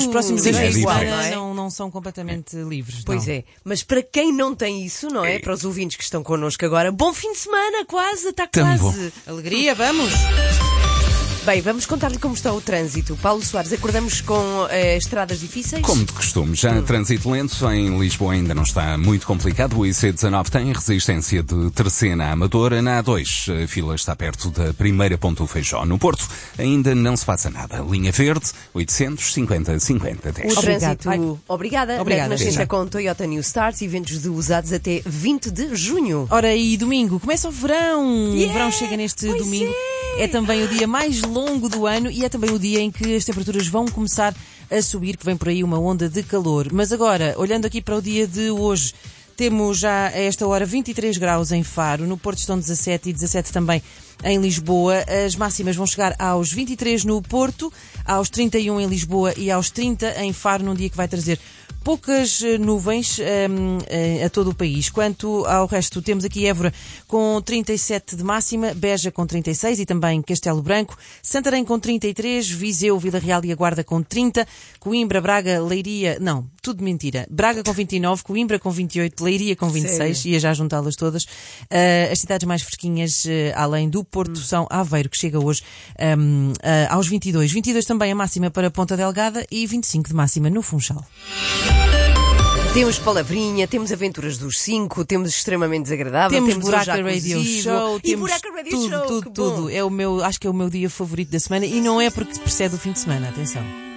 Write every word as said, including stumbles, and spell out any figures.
os próximos Sim, dias é da diferente. semana não é? não, não são completamente livres. Pois não. é, mas para quem não tem isso, não é? Para os ouvintes que estão connosco agora, bom fim de semana, quase, está Tão quase. Alegria, vamos! Bem, vamos contar-lhe como está o trânsito. Paulo Soares, acordamos com eh, estradas difíceis? Como de costume, já hum. trânsito lento em Lisboa ainda não está muito complicado. O I C dezanove tem resistência de Terceira a Amadora. Na A dois, a fila está perto da primeira ponte do Feijó. No Porto, ainda não se passa nada. Linha Verde, oitocentos, cinquenta, cinquenta, dez. O Obrigado. trânsito, Vai. obrigada. Obrigada. Na Renascença Sim. com Toyota New Start, eventos de usados até vinte de junho. Ora, e domingo, começa o verão. Yeah, O verão chega neste pois domingo. é. É também o dia mais longo do ano e é também o dia em que as temperaturas vão começar a subir, que vem por aí uma onda de calor. Mas agora, olhando aqui para o dia de hoje, temos já a esta hora vinte e três graus em Faro, no Porto estão dezassete e dezassete também em Lisboa. As máximas vão chegar aos vinte e três no Porto, aos trinta e um em Lisboa e aos trinta em Faro, num dia que vai trazer poucas nuvens um, a todo o país. Quanto ao resto, temos aqui Évora com trinta e sete de máxima, Beja com trinta e seis e também Castelo Branco, Santarém com trinta e três, Viseu, Vila Real e a Guarda com trinta, Coimbra, Braga, Leiria, não, tudo mentira, Braga com vinte e nove, Coimbra com vinte e oito, Leiria com vinte e seis, Sério? ia já juntá-las todas. Uh, as cidades mais fresquinhas, uh, além do Porto, hum. são Aveiro, que chega hoje um, uh, aos vinte e dois. vinte e dois também a máxima para Ponta Delgada e vinte e cinco de máxima no Funchal. Temos palavrinha, temos aventuras dos cinco, temos extremamente desagradável, Temos, temos Buraca o Radio cozido, Show, e temos Buraca Radio tudo, Show, tudo, que tudo. bom. É o meu, acho que é o meu dia favorito da semana e não é porque precede o fim de semana, atenção.